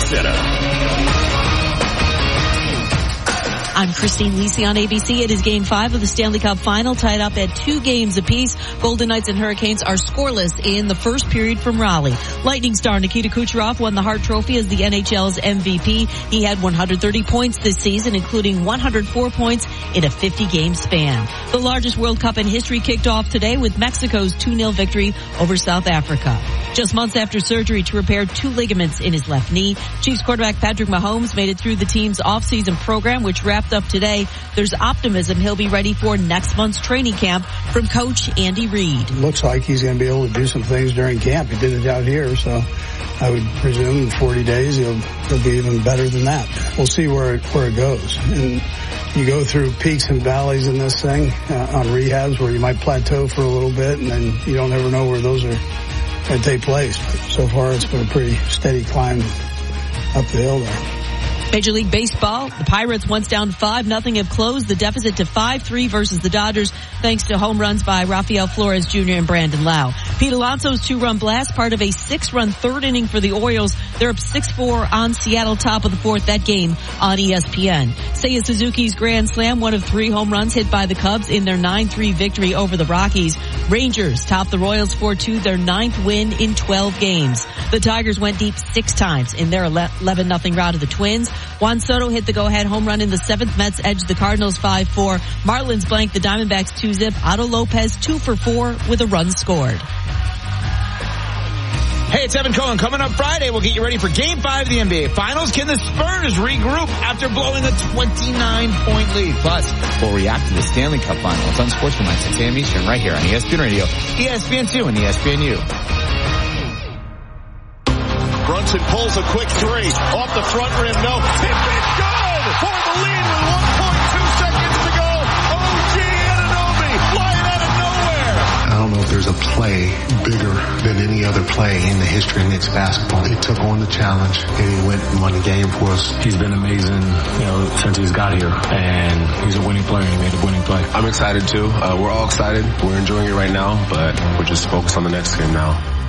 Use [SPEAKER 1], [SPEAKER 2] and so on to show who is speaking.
[SPEAKER 1] Center.
[SPEAKER 2] I'm Christine Lisi on ABC. It is Game 5 of the Stanley Cup Final, tied up at 2 games apiece. Golden Knights and Hurricanes are scoreless in the first period from Raleigh. Lightning star Nikita Kucherov won the Hart Trophy as the NHL's MVP. He had 130 points this season, including 104 points in a 50-game span. The largest World Cup in history kicked off today with Mexico's 2-0 victory over South Africa. Just months after surgery to repair 2 ligaments in his left knee, Chiefs quarterback Patrick Mahomes made it through the team's offseason program, which wrapped up today. There's optimism he'll be ready for next month's training camp from Coach Andy Reid.
[SPEAKER 3] Looks like he's going to be able to do some things during camp. He did it out here, so I would presume in 40 days he'll be even better than that. We'll see where it goes. And you go through peaks and valleys in this thing on rehabs where you might plateau for a little bit, and then you don't ever know where those are going to take place. But so far it's been a pretty steady climb up the hill there.
[SPEAKER 2] Major League Baseball, the Pirates, once down 5-0, have closed the deficit to 5-3 versus the Dodgers, thanks to home runs by Rafael Flores Jr. and Brandon Lau. Pete Alonso's 2-run blast, part of a 6-run third inning for the Orioles. They're up 6-4 on Seattle, top of the 4th, that game on ESPN. Seiya Suzuki's grand slam, one of 3 home runs hit by the Cubs in their 9-3 victory over the Rockies. Rangers topped the Royals 4-2, their 9th win in 12 games. The Tigers went deep 6 times in their 11-0 rout of the Twins. Juan Soto hit the go-ahead home run in the 7th. Mets edged the Cardinals 5-4. Marlins blanked the Diamondbacks 2-zip. Otto Lopez 2 for 4 with a run scored.
[SPEAKER 4] Hey, it's Evan Cohen. Coming up Friday, we'll get you ready for Game 5 of the NBA Finals. Can the Spurs regroup after blowing a 29-point lead? Plus, we'll react to the Stanley Cup Final. It's on Sports Tonight, 6 a.m. Eastern, right here on ESPN Radio, ESPN2, and ESPNU.
[SPEAKER 1] Brunson pulls a quick 3 off the front rim. No, it's good for the lead with 1.2 seconds to go. OG Anunoby flying out of nowhere.
[SPEAKER 5] I don't know if there's a play bigger than any other play in the history of Knicks basketball. He took on the challenge and he went and won the game for us.
[SPEAKER 6] He's been amazing, since he's got here, and he's a winning player. He made a winning play.
[SPEAKER 7] I'm excited too. We're all excited. We're enjoying it right now, but we're just focused on the next game now.